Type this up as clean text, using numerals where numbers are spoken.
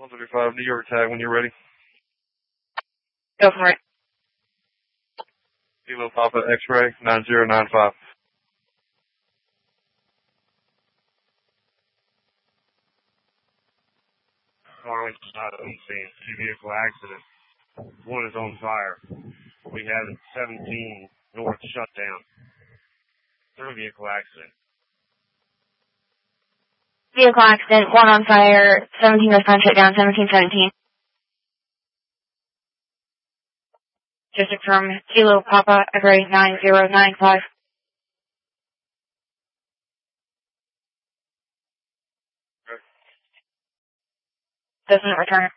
135 New York tag when you're ready. Go for it. Kilo Papa X-ray 9095. Arlington, scene. Two-vehicle accident. One is on fire. We have 17 north shut down. Three-vehicle accident. Vehicle accident, one on fire, 17 northbound shut down, 1717. District from Kilo Papa X-ray 9095. Doesn't return.